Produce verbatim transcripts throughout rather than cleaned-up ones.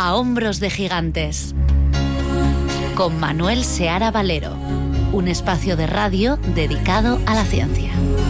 A hombros de gigantes, con Manuel Seara Valero, un espacio de radio dedicado a la ciencia.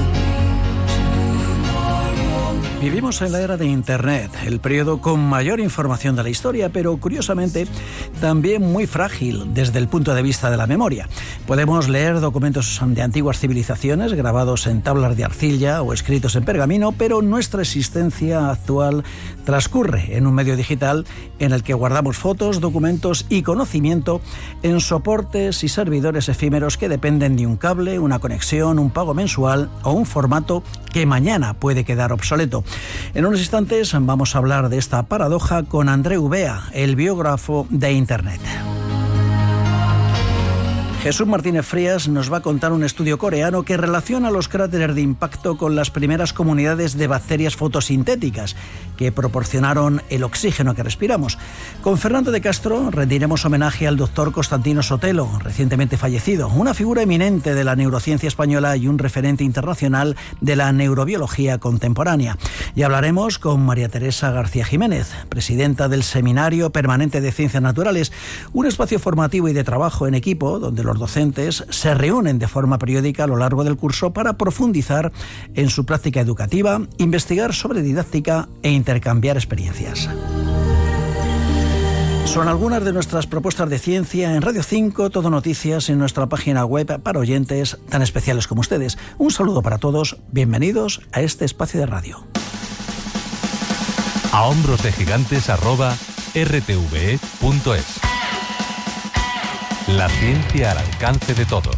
Vivimos en la era de Internet, el periodo con mayor información de la historia, pero curiosamente también muy frágil desde el punto de vista de la memoria. Podemos leer documentos de antiguas civilizaciones grabados en tablas de arcilla o escritos en pergamino, pero nuestra existencia actual transcurre en un medio digital en el que guardamos fotos, documentos y conocimiento en soportes y servidores efímeros que dependen de un cable, una conexión, un pago mensual o un formato que mañana puede quedar obsoleto. En unos instantes vamos a hablar de esta paradoja con Andreu Bea, el biógrafo de Internet. Jesús Martínez Frías nos va a contar un estudio coreano que relaciona los cráteres de impacto con las primeras comunidades de bacterias fotosintéticas que proporcionaron el oxígeno que respiramos. Con Fernando de Castro rendiremos homenaje al doctor Constantino Sotelo, recientemente fallecido, una figura eminente de la neurociencia española y un referente internacional de la neurobiología contemporánea. Y hablaremos con María Teresa García Jiménez, presidenta del Seminario Permanente de Ciencias Naturales, un espacio formativo y de trabajo en equipo donde los Los docentes se reúnen de forma periódica a lo largo del curso para profundizar en su práctica educativa, investigar sobre didáctica e intercambiar experiencias. Son algunas de nuestras propuestas de ciencia en Radio cinco, Todo Noticias, en nuestra página web para oyentes tan especiales como ustedes. Un saludo para todos, bienvenidos a este espacio de radio. A hombros de gigantes arroba r t v e punto es. La ciencia al alcance de todos.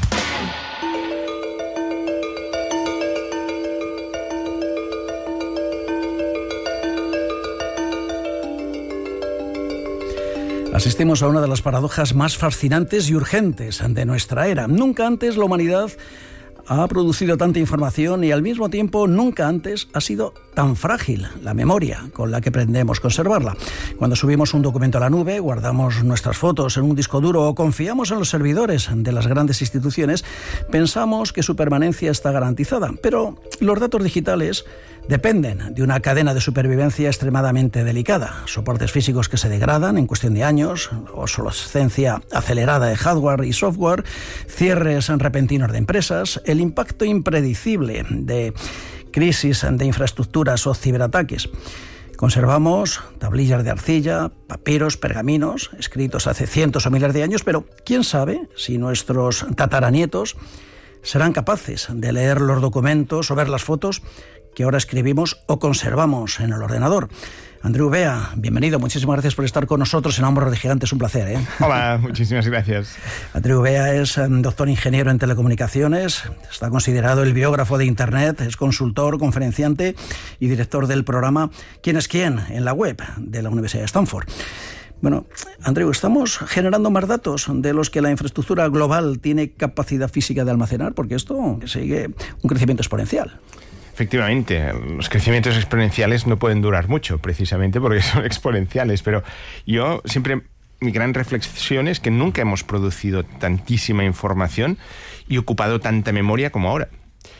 Asistimos a una de las paradojas más fascinantes y urgentes de nuestra era. Nunca antes la humanidad ha producido tanta información y al mismo tiempo nunca antes ha sido tan frágil la memoria con la que pretendemos conservarla. Cuando subimos un documento a la nube, guardamos nuestras fotos en un disco duro o confiamos en los servidores de las grandes instituciones, pensamos que su permanencia está garantizada. Pero los datos digitales dependen de una cadena de supervivencia extremadamente delicada. Soportes físicos que se degradan en cuestión de años, obsolescencia acelerada de hardware y software, cierres repentinos de empresas, el impacto impredecible de crisis de infraestructuras o ciberataques. Conservamos tablillas de arcilla, papiros, pergaminos, escritos hace cientos o miles de años, pero quién sabe si nuestros tataranietos serán capaces de leer los documentos o ver las fotos que ahora escribimos o conservamos en el ordenador. Andreu Bea, bienvenido, muchísimas gracias por estar con nosotros en Hombros de Gigantes, un placer, ¿eh? Hola, muchísimas gracias. Andreu Bea es um, doctor ingeniero en telecomunicaciones, está considerado el biógrafo de Internet, es consultor, conferenciante y director del programa ¿Quién es quién?, en la web de la Universidad de Stanford. Bueno, Andreu, ¿estamos generando más datos de los que la infraestructura global tiene capacidad física de almacenar? Porque esto sigue un crecimiento exponencial. Efectivamente, los crecimientos exponenciales no pueden durar mucho, precisamente porque son exponenciales, pero yo siempre, mi gran reflexión es que nunca hemos producido tantísima información y ocupado tanta memoria como ahora.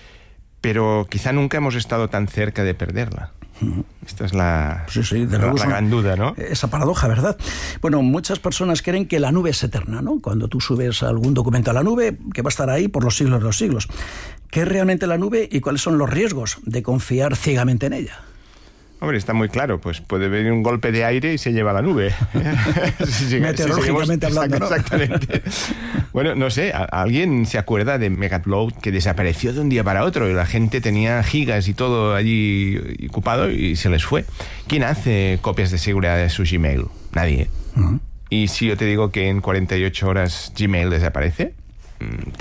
Pero quizá nunca hemos estado tan cerca de perderla. Esta es la, sí, sí, de la, la gran duda, ¿no? Esa paradoja, ¿verdad? Bueno, muchas personas creen que la nube es eterna, ¿no? Cuando tú subes algún documento a la nube, que va a estar ahí por los siglos de los siglos. ¿Qué es realmente la nube y cuáles son los riesgos de confiar ciegamente en ella? Hombre, está muy claro, pues puede venir un golpe de aire y se lleva la nube. si, Meteorológicamente si hablando, ¿no? Exactamente. Bueno, no sé, ¿alguien se acuerda de Megaupload que desapareció de un día para otro y la gente tenía gigas y todo allí ocupado y se les fue? ¿Quién hace copias de seguridad de su Gmail? Nadie. Uh-huh. ¿Y si yo te digo que en cuarenta y ocho horas Gmail desaparece?